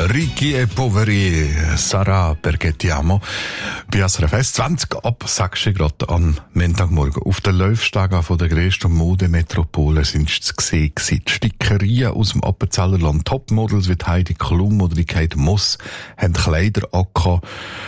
Ricchi e poveri, Sarà perché ti amo. Bei SRF 20 ab 6 Grad am Montagmorgen. Auf den Laufstegen von der grössten Modemetropole sind zu sehen. Die Stickerien aus dem Appenzellerland. Topmodels wie Heidi Klum oder die Kate Moss haben Kleider angehabt,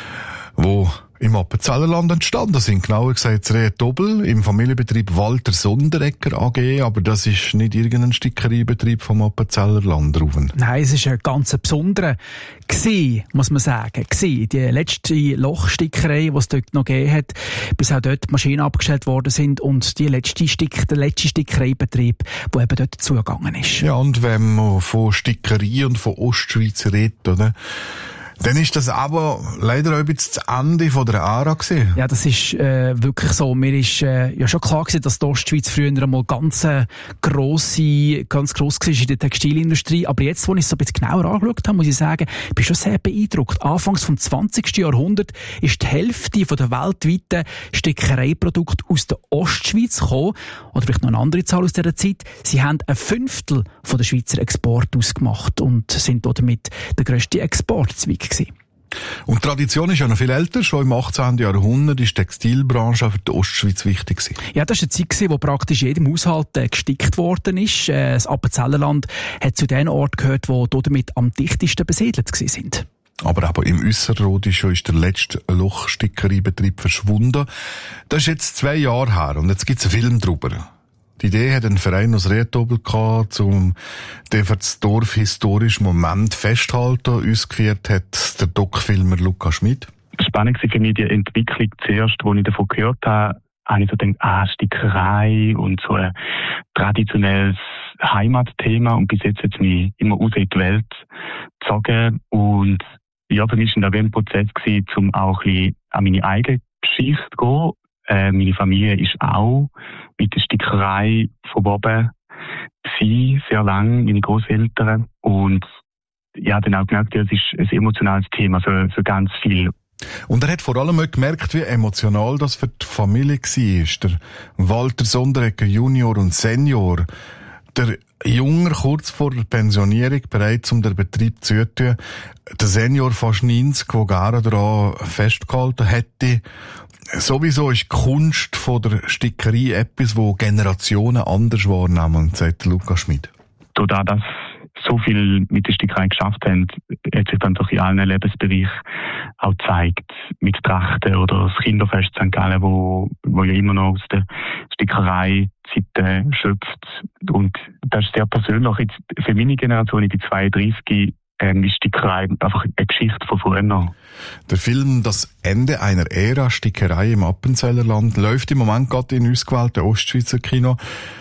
wo im Appenzellerland entstanden sind. Genauer gesagt, das Dobel im Familienbetrieb Walter Sonderegger AG, aber das ist nicht irgendein Stickeriebetrieb vom Appenzellerland, Ruven. Nein, es ist ein ganz besonderer gewesen, muss man sagen. Die letzte Lochstickerei, die es dort noch gegeben hat, bis auch dort Maschinen abgestellt worden sind und der letzte Stickereibetrieb, der eben dort zugegangen ist. Ja, und wenn man von Stickerei und von Ostschweiz redet, oder? Dann ist das aber leider auch ein bisschen das Ende von der Ära gewesen. Ja, das ist wirklich so. Mir ist ja schon klar gewesen, dass die Ostschweiz früher einmal ganz gross war in der Textilindustrie. Aber jetzt, als ich es so ein bisschen genauer angeschaut habe, muss ich sagen, ich bin schon sehr beeindruckt. Anfangs vom 20. Jahrhundert ist die Hälfte der weltweiten Stickereiprodukte aus der Ostschweiz gekommen. Oder vielleicht noch eine andere Zahl aus dieser Zeit. Sie haben ein Fünftel von der Schweizer Export ausgemacht und sind damit der grösste Exportzweig gewesen. Und die Tradition ist ja noch viel älter. Schon im 18. Jahrhundert ist die Textilbranche für die Ostschweiz wichtig gewesen. Ja, das war eine Zeit, wo praktisch jedem Haushalt gestickt worden ist. Das Appenzellerland hat zu den Orten gehört, die damit am dichtesten besiedelt gewesen sind. Aber im Üsserrhoden ist der letzte Lochstickereibetrieb verschwunden. Das ist jetzt 2 Jahre her und jetzt gibt es einen Film darüber. Die Idee hat ein Verein aus Rietobel gehabt, der für das Dorf historischen Moment festhalten. Uns geführt hat der Doc-Filmer Luca Schmid. Spannend war für mich die Entwicklung zuerst, als ich davon gehört habe ich so gedacht, Stickerei und so ein traditionelles Heimatthema. Und bis jetzt hat es mich immer raus in die Welt gezogen. Und ja, für mich war das ein Prozess gewesen, um auch ein bisschen an meine eigene Geschichte zu gehen. Meine Familie ist auch mit der Stickerei verwoben gewesen, sehr lang, meine Großeltern. Und ja, dann auch gemerkt, es ist ein emotionales Thema für ganz viel. Und er hat vor allem auch gemerkt, wie emotional das für die Familie war. Der Walter Sonderegger Junior und Senior, der Junger kurz vor der Pensionierung bereit, um den Betrieb zu tun. Der Senior fast 90, der gerne daran festgehalten hätte. Sowieso ist die Kunst von der Stickerei etwas, wo Generationen anders wahrnehmen, sagt Luca Schmid. Dadurch, dass so viel mit der Stickerei geschafft haben, hat sich dann doch in allen Lebensbereichen auch gezeigt. Mit Trachten oder das Kinderfest St. Gallen, wo ja immer noch aus der Stickerei-Zeit schöpft. Und das ist sehr persönlich. Jetzt für meine Generation, ich bin 32, ist Stickerei einfach eine Geschichte von früher. Der Film «Das Ende einer Ära Stickerei im Appenzellerland» läuft im Moment gerade in ausgewählten Ostschweizer Kino.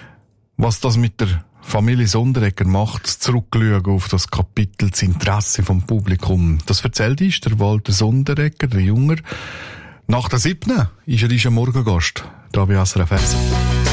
Was das mit der Familie Sonderegger macht, zurückschauen auf das Kapitel, das Interesse vom Publikum. Das erzählt uns der Walter Sonderegger, der Junger. Nach der 7. ist er ein Morgengast, da bei SRF 1.